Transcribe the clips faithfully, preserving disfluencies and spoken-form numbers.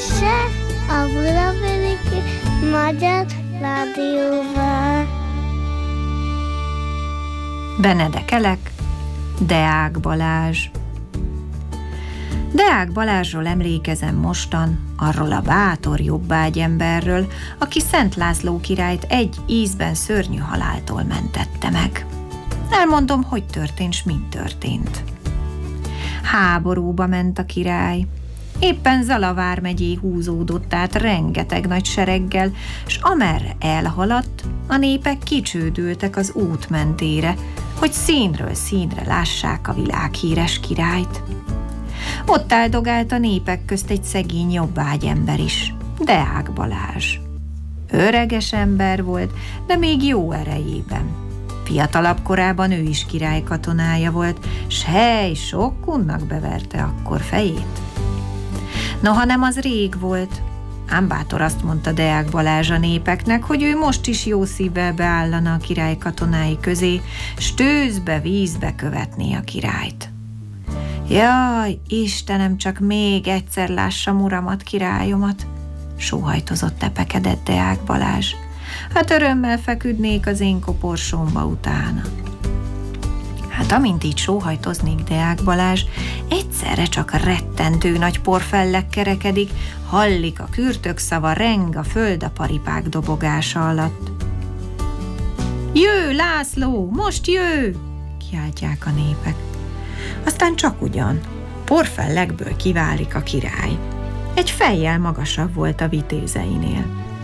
Vezesse a Budaörsi Magyar Rádióval. Benedek Elek, Deák Balázs. Deák Balázsról emlékezem mostan, arról a bátor jobbágyemberről, aki Szent László királyt egy ízben szörnyű haláltól mentette meg. Elmondom, hogy történt, s mint történt. Háborúba ment a király. Éppen Zala vármegyé húzódott át rengeteg nagy sereggel, s amerre elhaladt, a népek kicsődültek az út mentére, hogy színről színre lássák a világhíres királyt. Ott áldogált a népek közt egy szegény jobbágyember is, Deák Balázs. Öreges ember volt, de még jó erejében. Fiatalabb korában ő is király katonája volt, s hely, sok kunnak beverte akkor fejét. Noha nem az rég volt, ám bátor azt mondta Deák Balázs a népeknek, hogy ő most is jó szívvel beállana a király katonái közé, s tűzbe, vízbe követné a királyt. Jaj, Istenem, csak még egyszer lássam uramat, királyomat, sóhajtozott, tepekedett Deák Balázs. Hát örömmel feküdnék az én koporsómba utána. Hát amint így sóhajtoznék Deák Balázs, egyszerre csak rettentő nagy porfellek kerekedik, hallik a kürtök szava, reng a föld a paripák dobogása alatt. Jö, László, most jö! Kiáltják a népek. Aztán csak ugyan, porfellekből kiválik a király. Egy fejjel magasabb volt a vitézeinél.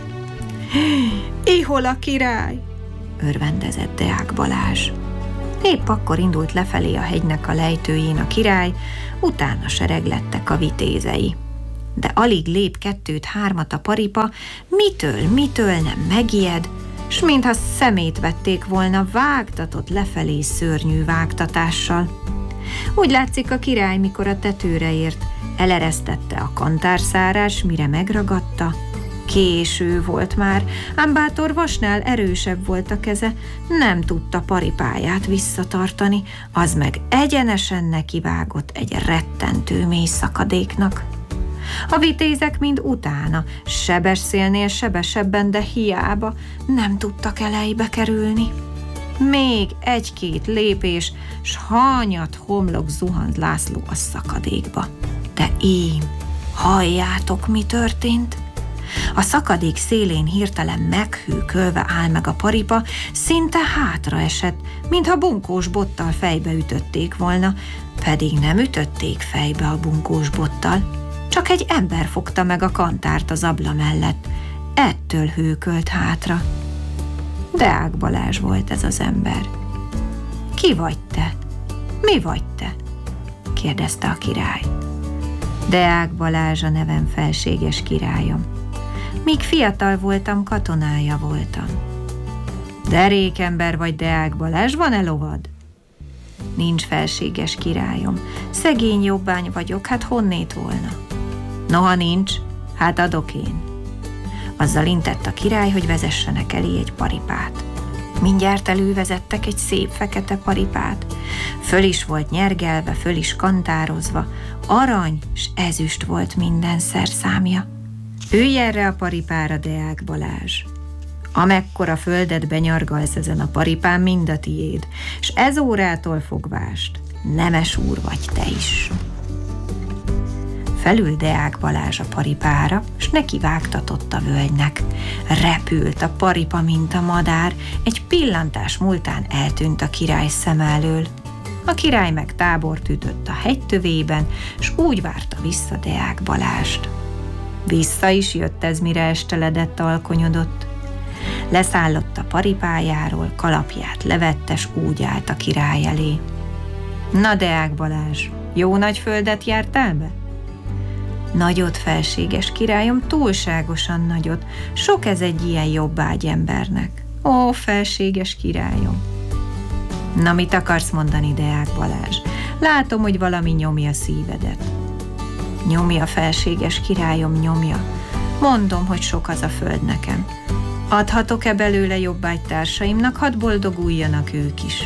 Ihol a király! Örvendezett Deák Balázs. Épp akkor indult lefelé a hegynek a lejtőjén a király, utána sereglettek a vitézei. De alig lép kettőt-hármat a paripa, mitől, mitől nem megijed, s mintha szemét vették volna, vágtatott lefelé szörnyű vágtatással. Úgy látszik, a király, mikor a tetőre ért, eleresztette a kantárszárás, mire megragadta. Késő volt már, ám bátor vasnál erősebb volt a keze, nem tudta paripáját visszatartani, az meg egyenesen nekivágott egy rettentő mély szakadéknak. A vitézek mind utána, sebes szélnél sebesebben, de hiába nem tudtak elejbe kerülni. Még egy-két lépés, s hanyat homlok zuhant László a szakadékba. De ím, halljátok, mi történt? A szakadék szélén hirtelen meghűkölve áll meg a paripa, szinte hátra esett, mintha bunkós bottal fejbe ütötték volna, pedig nem ütötték fejbe a bunkós bottal, csak egy ember fogta meg a kantárt az abla mellett, ettől hőkölt hátra. Deák Balázs volt ez az ember. Ki vagy te? Mi vagy te? kérdezte a király. Deák Balázs a nevem, felséges királyom. Míg fiatal voltam, katonája voltam. Derékember vagy, Deák Balázs, van-e lovad? Nincs, felséges királyom. Szegény jobbány vagyok, hát honnét volna? Noha nincs, hát adok én. Azzal intett a király, hogy vezessenek elé egy paripát. Mindjárt elővezettek egy szép fekete paripát. Föl is volt nyergelve, föl is kantározva, arany s ezüst volt minden szerszámja. Ülj erre a paripára, Deák Balázs. Amekkora földet benyargalsz ezen a paripán, mind a tiéd, s ez órától fogvást, nemes úr vagy te is. Felül Deák Balázs a paripára, s neki vágtatott a völgynek. Repült a paripa, mint a madár, egy pillantás múltán eltűnt a király szem elől. A király meg tábort ütött a hegy tövében, s úgy várta vissza Deák Balázst. Vissza is jött ez, mire esteledett, alkonyodott. Leszállott a paripájáról, kalapját levette, s úgy állt a király elé. Na, Deák Balázs, jó nagy földet jártál be? Nagyot, felséges királyom, túlságosan nagyot. Sok ez egy ilyen jobbágy embernek. Ó, felséges királyom! Na, mit akarsz mondani, Deák Balázs? Látom, hogy valami nyomja szívedet. Nyomja, felséges királyom, nyomja. Mondom, hogy sok az a föld nekem. Adhatok-e belőle jobbágytársaimnak, hadd boldoguljanak ők is?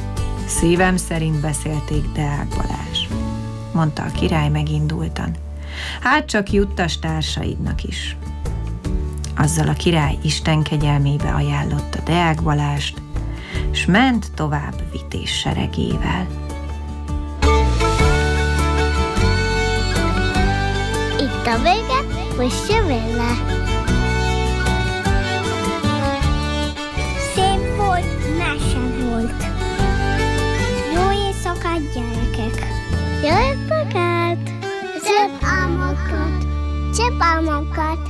Szívem szerint beszélték, Deák Balázs, mondta a király megindultan. Hát csak juttas társaidnak is. Azzal a király Isten kegyelmébe ajánlotta Deák Balást, s ment tovább vitéz seregével. Itt a vége, most jövő le. Szép volt, mese volt. Jó éjszakát, gyerekek! Jó éjszakát! Szép álmokat! Szép álmokat!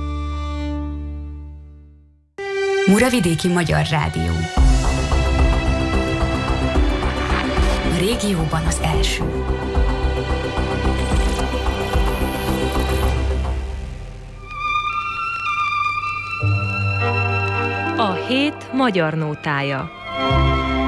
Muravidéki Magyar Rádió. A régióban az első. A hét magyar nótája.